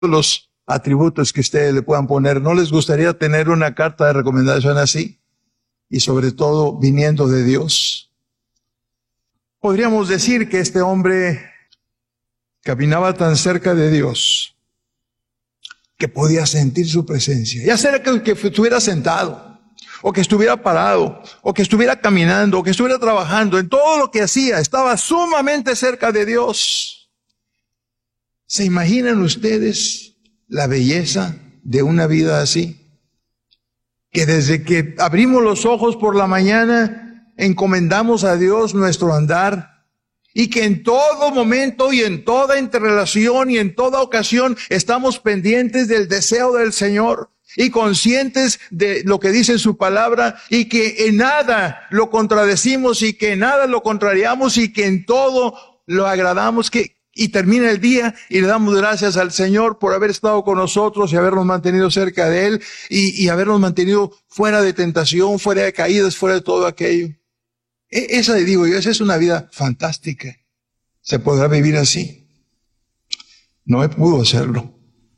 los atributos que ustedes le puedan poner. ¿No les gustaría tener una carta de recomendación así? Y sobre todo, viniendo de Dios. Podríamos decir que este hombre caminaba tan cerca de Dios que podía sentir su presencia. Ya sea que estuviera sentado, o que estuviera parado, o que estuviera caminando, o que estuviera trabajando, en todo lo que hacía, estaba sumamente cerca de Dios. ¿Se imaginan ustedes la belleza de una vida así? Que desde que abrimos los ojos por la mañana, encomendamos a Dios nuestro andar, y que en todo momento y en toda interrelación y en toda ocasión estamos pendientes del deseo del Señor y conscientes de lo que dice su palabra, y que en nada lo contradecimos y que en nada lo contrariamos y que en todo lo agradamos, y termina el día y le damos gracias al Señor por haber estado con nosotros y habernos mantenido cerca de Él y habernos mantenido fuera de tentación, fuera de caídas, fuera de todo aquello. Esa es una vida fantástica. ¿Se podrá vivir así? Noé pudo hacerlo.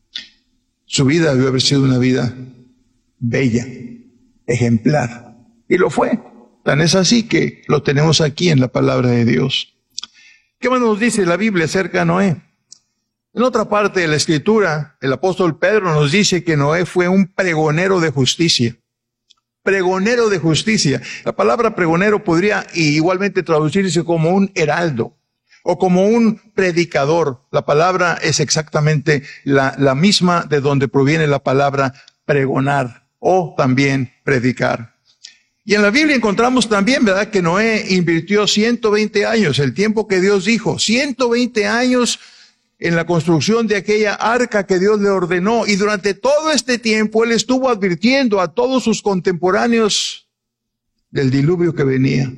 Su vida debió haber sido una vida bella, ejemplar. Y lo fue. Tan es así que lo tenemos aquí en la palabra de Dios. ¿Qué más nos dice la Biblia acerca de Noé? En otra parte de la Escritura, el apóstol Pedro nos dice que Noé fue un pregonero de justicia. Pregonero de justicia. La palabra pregonero podría igualmente traducirse como un heraldo o como un predicador. La palabra es exactamente la misma de donde proviene la palabra pregonar o también predicar. Y en la Biblia encontramos también, ¿verdad?, que Noé invirtió 120 años, el tiempo que Dios dijo, 120 años en la construcción de aquella arca que Dios le ordenó. Y durante todo este tiempo él estuvo advirtiendo a todos sus contemporáneos del diluvio que venía.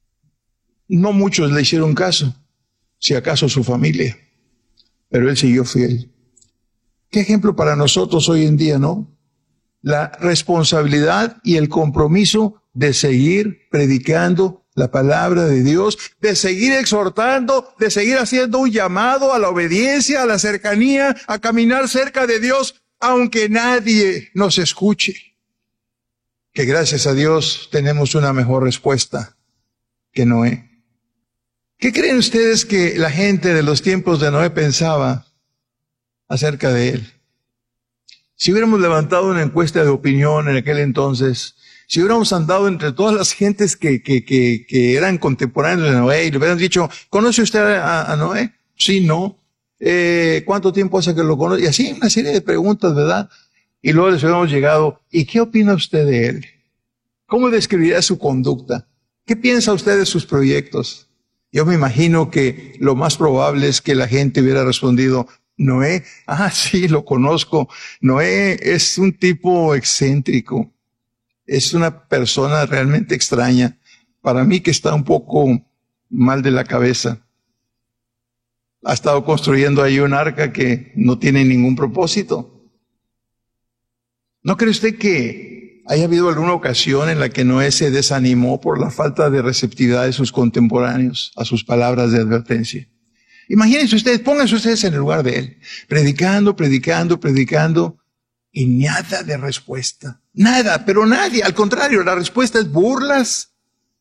No muchos le hicieron caso, si acaso su familia, pero él siguió fiel. Qué ejemplo para nosotros hoy en día, ¿no? La responsabilidad y el compromiso de seguir predicando la palabra de Dios, de seguir exhortando, de seguir haciendo un llamado a la obediencia, a la cercanía, a caminar cerca de Dios, aunque nadie nos escuche. Que gracias a Dios tenemos una mejor respuesta que Noé. ¿Qué creen ustedes que la gente de los tiempos de Noé pensaba acerca de él? Si hubiéramos levantado una encuesta de opinión en aquel entonces, si hubiéramos andado entre todas las gentes que eran contemporáneos de Noé y le hubieran dicho, ¿conoce usted a Noé? Sí, no. ¿Cuánto tiempo hace que lo conoce? Y así una serie de preguntas, ¿verdad? Y luego les hubiéramos llegado, ¿y qué opina usted de él? ¿Cómo describiría su conducta? ¿Qué piensa usted de sus proyectos? Yo me imagino que lo más probable es que la gente hubiera respondido, Noé, sí, lo conozco. Noé es un tipo excéntrico. Es una persona realmente extraña. Para mí que está un poco mal de la cabeza. Ha estado construyendo ahí un arca que no tiene ningún propósito. ¿No cree usted que haya habido alguna ocasión en la que Noé se desanimó por la falta de receptividad de sus contemporáneos a sus palabras de advertencia? Imagínense ustedes, pónganse ustedes en el lugar de él, predicando, y nada de respuesta. Nada, pero nadie. Al contrario, la respuesta es burlas,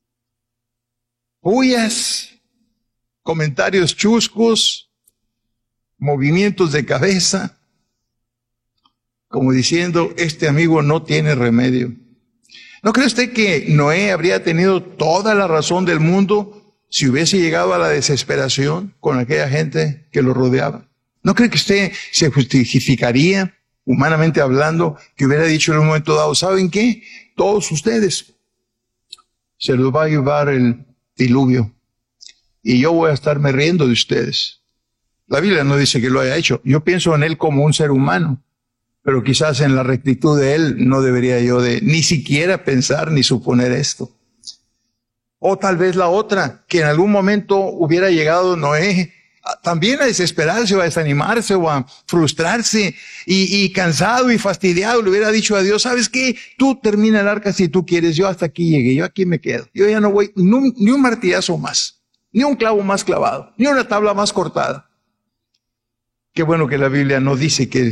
huyas, comentarios chuscos, movimientos de cabeza, como diciendo, este amigo no tiene remedio. ¿No cree usted que Noé habría tenido toda la razón del mundo si hubiese llegado a la desesperación con aquella gente que lo rodeaba? ¿No cree que usted se justificaría, humanamente hablando, que hubiera dicho en un momento dado, ¿saben qué? Todos ustedes se los va a llevar el diluvio y yo voy a estarme riendo de ustedes. La Biblia no dice que lo haya hecho. Yo pienso en él como un ser humano, pero quizás en la rectitud de él no debería yo de ni siquiera pensar ni suponer esto. O tal vez la otra, que en algún momento hubiera llegado Noé también a desesperarse o a desanimarse o a frustrarse y cansado y fastidiado, le hubiera dicho a Dios, ¿sabes qué? Tú termina el arca si tú quieres, yo hasta aquí llegué, yo aquí me quedo. Yo ya no voy ni un martillazo más, ni un clavo más clavado, ni una tabla más cortada. Qué bueno que la Biblia no dice que